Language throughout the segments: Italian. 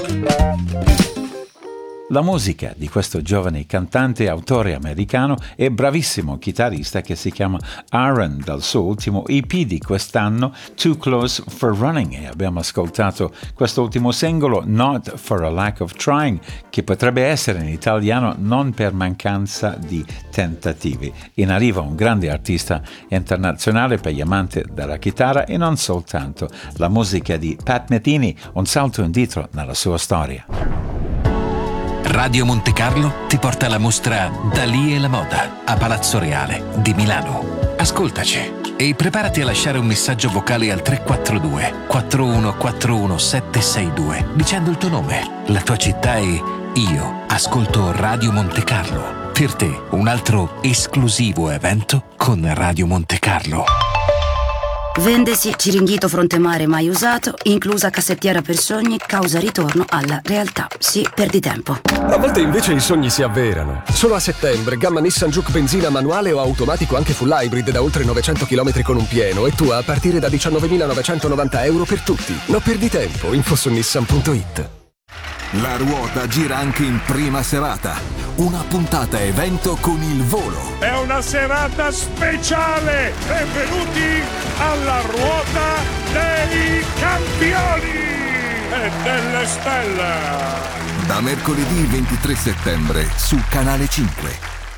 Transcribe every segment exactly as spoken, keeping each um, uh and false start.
La musica di questo giovane cantante e autore americano e bravissimo chitarrista che si chiama Aaron, dal suo ultimo E P di quest'anno, Too Close for Running, e abbiamo ascoltato questo ultimo singolo, Not for a Lack of Trying, che potrebbe essere in italiano non per mancanza di tentativi. In arrivo un grande artista internazionale per gli amanti della chitarra e non soltanto. La musica di Pat Metheny, un salto indietro nella sua storia. Radio Monte Carlo ti porta alla mostra Dalì e la moda a Palazzo Reale di Milano. Ascoltaci e preparati a lasciare un messaggio vocale al tre quattro due quattro uno quattro uno sette sei due dicendo il tuo nome, la tua città e io ascolto Radio Monte Carlo. Per te un altro esclusivo evento con Radio Monte Carlo. Vendesi Ciringhito Frontemare mai usato, inclusa cassettiera per sogni, causa ritorno alla realtà. Sì, perdi tempo. A volte invece i sogni si avverano. Solo a settembre, gamma Nissan Juke benzina manuale o automatico anche full hybrid da oltre novecento chilometri con un pieno e tua a partire da diciannovemilanovecentonovanta euro per tutti. Non perdi tempo, info su nissan punto it. La ruota gira anche in prima serata. Una puntata evento con il volo. È una serata speciale. Benvenuti alla ruota dei campioni e delle stelle. Da mercoledì ventitré settembre su Canale cinque.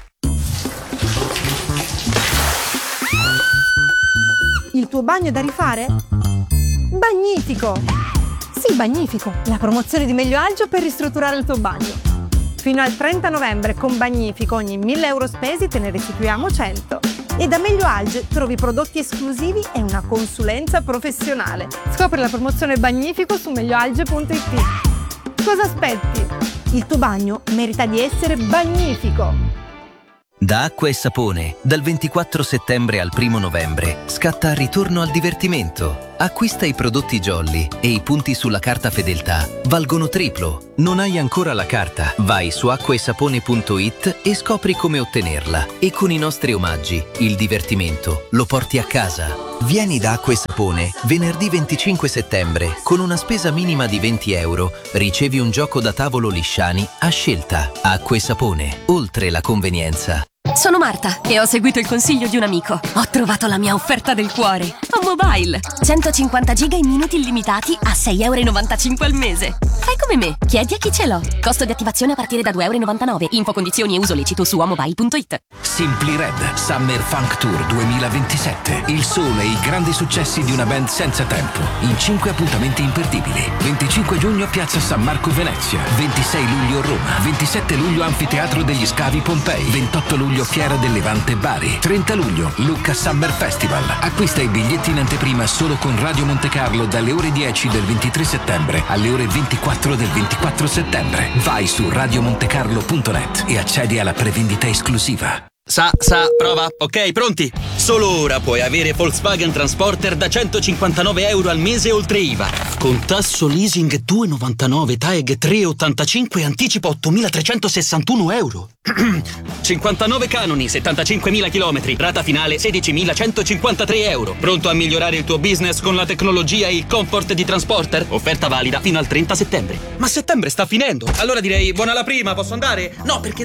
Il tuo bagno è da rifare? Bagnifico! Sì, Bagnifico, la promozione di Meglio Agio per ristrutturare il tuo bagno. Fino al trenta novembre con Bagnifico ogni mille euro spesi te ne restituiamo cento. E da Meglio Alge trovi prodotti esclusivi e una consulenza professionale. Scopri la promozione Bagnifico su meglio alge punto it. Cosa aspetti? Il tuo bagno merita di essere Bagnifico. Da Acqua e Sapone, dal ventiquattro settembre al primo novembre, scatta Ritorno al divertimento. Acquista i prodotti Jolly e i punti sulla carta fedeltà valgono triplo. Non hai ancora la carta? Vai su acqua e sapone punto it e scopri come ottenerla. E con i nostri omaggi, il divertimento lo porti a casa. Vieni da Acqua e Sapone venerdì venticinque settembre. Con una spesa minima di venti euro ricevi un gioco da tavolo Lisciani a scelta. Acqua e Sapone, oltre la convenienza. Sono Marta e ho seguito il consiglio di un amico. Ho trovato la mia offerta del cuore. A Mobile. centocinquanta giga in minuti illimitati a sei e novantacinque euro al mese. Fai come me. Chiedi a chi ce l'ho. Costo di attivazione a partire da due e novantanove euro. Info, condizioni e uso lecito su amobile punto it. Simply Red Summer Funk Tour duemilaventisette. Il sole e i grandi successi di una band senza tempo. In cinque appuntamenti imperdibili. venticinque giugno Piazza San Marco Venezia. ventisei luglio Roma. ventisette luglio Anfiteatro degli Scavi Pompei. ventotto luglio Fiera del Levante Bari. trenta luglio Lucca Summer Festival. Acquista i biglietti in anteprima solo con Radio Monte Carlo dalle ore dieci del ventitré settembre alle ore ventiquattro del ventiquattro settembre. Vai su radio monte carlo punto net e accedi alla prevendita esclusiva. Sa, sa, prova. Ok, pronti? Solo ora puoi avere Volkswagen Transporter da centocinquantanove euro al mese oltre I V A. Con tasso leasing due virgola novantanove, T A E G tre virgola ottantacinque e anticipo ottomilatrecentosessantuno euro. cinquantanove canoni, settantacinquemila chilometri, rata finale sedicimilacentocinquantatré euro. Pronto a migliorare il tuo business con la tecnologia e il comfort di Transporter? Offerta valida fino al trenta settembre. Ma settembre sta finendo. Allora direi buona la prima, posso andare? No, perché